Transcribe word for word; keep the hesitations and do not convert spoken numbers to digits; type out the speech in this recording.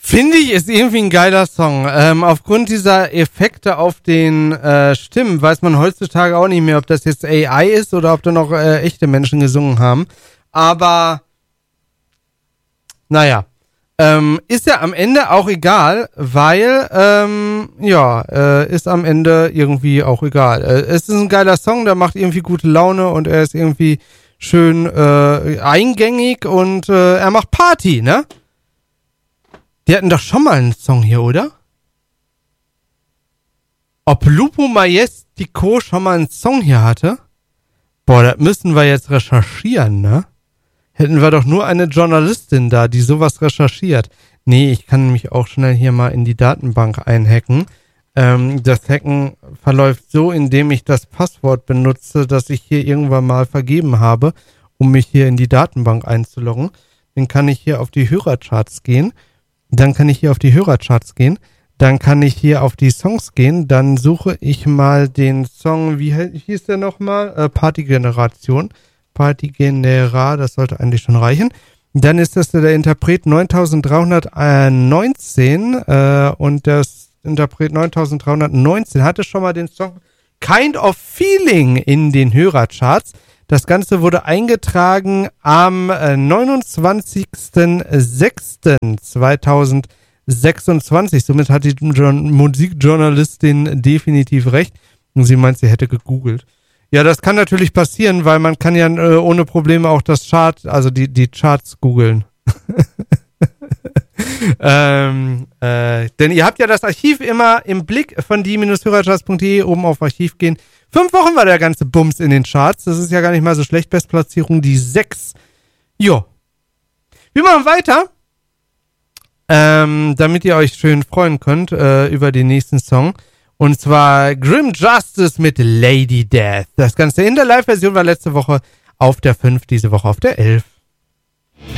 Finde ich, ist irgendwie ein geiler Song. Ähm, aufgrund dieser Effekte auf den äh, Stimmen weiß man heutzutage auch nicht mehr, ob das jetzt A I ist oder ob da noch äh, echte Menschen gesungen haben. Aber naja, ähm, ist ja am Ende auch egal, weil, ähm, ja, äh, ist am Ende irgendwie auch egal. Äh, es ist ein geiler Song, der macht irgendwie gute Laune und er ist irgendwie schön äh, eingängig und äh, er macht Party, ne? Die hatten doch schon mal einen Song hier, oder? Ob Lupo Majestico schon mal einen Song hier hatte? Boah, das müssen wir jetzt recherchieren, ne? Hätten wir doch nur eine Journalistin da, die sowas recherchiert. Nee, ich kann mich auch schnell hier mal in die Datenbank einhacken. Ähm, das Hacken verläuft so, indem ich das Passwort benutze, das ich hier irgendwann mal vergeben habe, um mich hier in die Datenbank einzuloggen. Dann kann ich hier auf die Hörercharts gehen. Dann kann ich hier auf die Hörercharts gehen. Dann kann ich hier auf die Songs gehen. Dann suche ich mal den Song, wie hieß der nochmal? Äh, Partygeneration. Partygenera, das sollte eigentlich schon reichen. Dann ist das der Interpret neuntausenddreihundertneunzehn äh, und das Interpret neuntausenddreihundertneunzehn hatte schon mal den Song Kind of Feeling in den Hörercharts. Das Ganze wurde eingetragen am äh, neunundzwanzigsten sechsten zweitausendsechsundzwanzig. Somit hat die John- Musikjournalistin definitiv recht. Und sie meint, sie hätte gegoogelt. Ja, das kann natürlich passieren, weil man kann ja äh, ohne Probleme auch das Chart, also die, die Charts googeln. ähm, äh, denn ihr habt ja das Archiv immer im Blick von die Hörercharts punkt de, oben auf Archiv gehen. Fünf Wochen war der ganze Bums in den Charts. Das ist ja gar nicht mal so schlecht. Bestplatzierung die sechs. Jo. Wir machen weiter. Ähm, damit ihr euch schön freuen könnt äh, über den nächsten Song. Und zwar Grim Justice mit Lady Death. Das Ganze in der Live-Version war letzte Woche auf der fünf, diese Woche auf der elf.